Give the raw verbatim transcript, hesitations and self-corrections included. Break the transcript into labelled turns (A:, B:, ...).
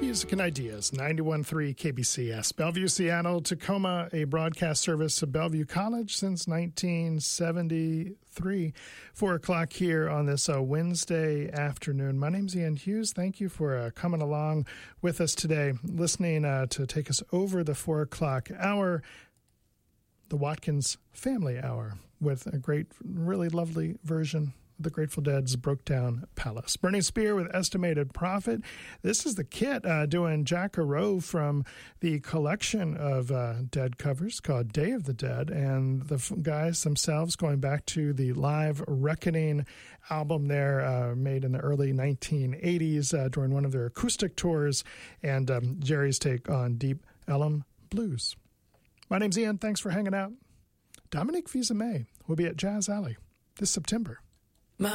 A: Music and Ideas, ninety-one point three K B C S. Bellevue, Seattle, Tacoma, a broadcast service of Bellevue College since nineteen seventy-three. Four o'clock here on this uh, Wednesday afternoon. My name's Ian Hughes. Thank you for uh, coming along with us today, listening uh, to take us over the four o'clock hour, the Watkins Family Hour, with a great, really lovely version the Grateful Dead's Broke Down Palace. Burning Spear with Estimated Profit. This is the kit uh, doing Jack Arrow from the collection of uh, Dead covers called Day of the Dead, and the f- guys themselves going back to the Live Reckoning album there, uh, made in the early nineteen eighties uh, during one of their acoustic tours, and um, Jerry's take on Deep Ellum Blues. My name's Ian. Thanks for hanging out. Dominique Fils-Aimé will be at Jazz Alley this September.